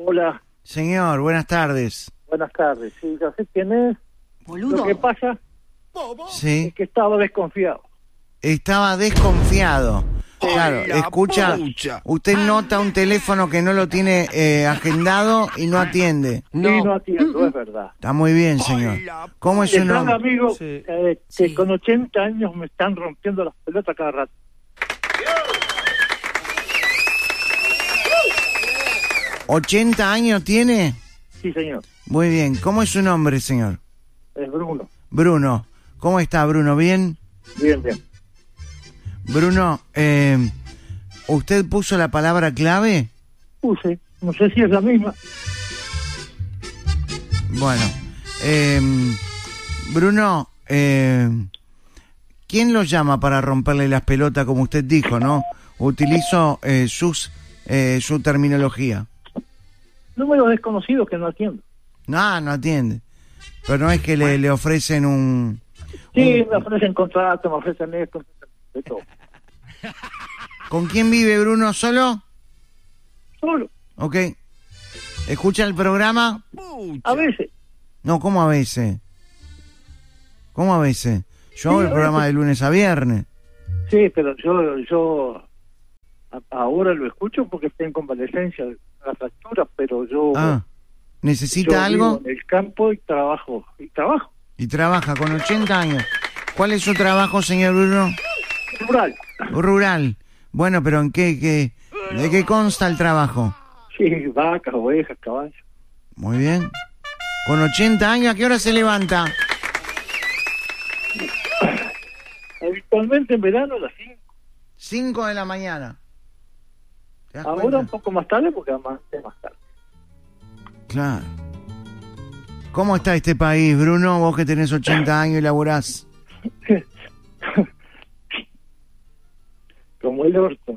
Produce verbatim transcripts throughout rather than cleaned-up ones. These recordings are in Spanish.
Hola. Señor, buenas tardes. Buenas tardes. Sí, ya sé quién es. Boludo. Lo que pasa Sí. es que estaba desconfiado. Estaba desconfiado. Sí. Claro, La escucha, pucha. usted nota un teléfono que no lo tiene eh, agendado y no atiende. No. Sí, no atiendo, es verdad. Está muy bien, señor. ¿Cómo es su Están nombre? amigos Sí. eh, que Sí. con ochenta años me están rompiendo las pelotas cada rato. ¿ochenta años tiene? Sí, señor. Muy bien. ¿Cómo es su nombre, señor? Es Bruno. Bruno. ¿Cómo está, Bruno? ¿Bien? Bien, bien. Bruno, eh, ¿usted puso la palabra clave? Puse. No sé si es la misma. Bueno, eh, Bruno, eh, ¿quién lo llama para romperle las pelotas, como usted dijo, no? Utilizo eh, sus, eh, su terminología. Números desconocidos que no atiendo. No, no atiende. Pero no es que le, le ofrecen un... Sí, un- me ofrecen contrato, me ofrecen esto, me ofrecen de todo. ¿Con quién vive Bruno? ¿Solo? Solo. Ok. ¿Escucha el programa? A veces. No, ¿cómo a veces? ¿Cómo a veces? Yo hago Sí, el a programa veces. de lunes a viernes. Sí, pero yo, yo a- ahora lo escucho porque estoy en convalecencia de la fractura, pero yo, Ah, yo ¿necesita algo? vivo en el campo y trabajo, y trabajo, Y trabaja con ochenta años. ¿Cuál es su trabajo, señor Bruno? rural. Rural. Bueno, pero ¿en qué, qué, de qué consta el trabajo? Sí, vacas, ovejas, caballos. Muy bien. Con ochenta años, ¿a qué hora se levanta? Habitualmente en verano a las cinco. cinco de la mañana. ¿Te das Ahora cuenta? un poco más tarde porque además es más tarde. Claro. ¿Cómo está este país, Bruno? Vos que tenés ochenta años y laburás. Como el orto.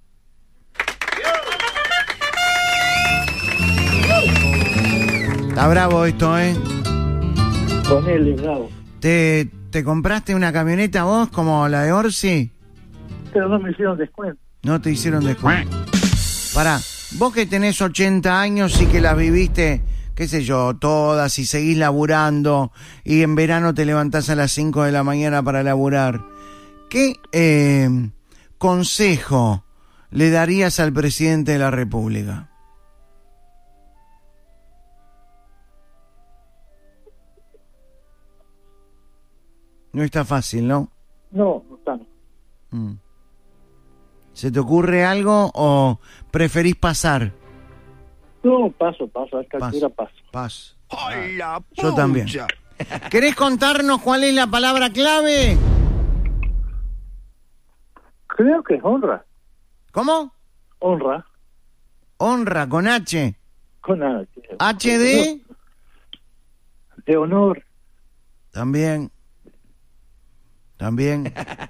Está bravo esto, ¿eh? Con el bravo. ¿Te, te compraste una camioneta vos como la de Orsi? Pero no me hicieron descuento. No te hicieron descuento. Pará, vos que tenés ochenta años y que las viviste, qué sé yo, todas y seguís laburando y en verano te levantás a las cinco de la mañana para laburar, ¿qué eh, consejo le darías al presidente de la República? No está fácil, ¿no? No, no están. Mm. ¿Se te ocurre algo o preferís pasar? No, paso, paso, a esta Paso. altura paso. Paz. ¡Ay, la Yo también. pucha! ¿Querés contarnos cuál es la palabra clave? Creo que es honra. ¿Cómo? Honra. Honra, con H. Con H. H D. De honor. También. También.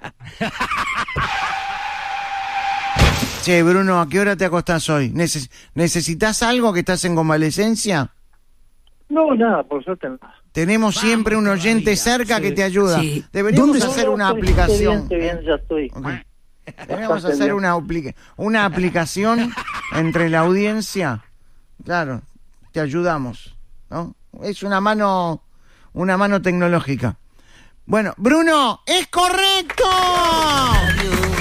Che, Bruno, ¿a qué hora te acostás hoy? Neces- ¿Necesitas algo que estás en convalecencia? No, nada, por suerte nada. Tenemos siempre un oyente cerca Sí. que te ayuda. Sí. Deberíamos ¿Dónde- hacer No, una estoy- aplicación. Estoy bien, estoy bien, ya estoy. Ok. Deberíamos Bastante hacer bien. una, aplica- una aplicación entre la audiencia. Claro, te ayudamos, ¿no? Es una mano, una mano tecnológica. Bueno, Bruno, ¡es correcto!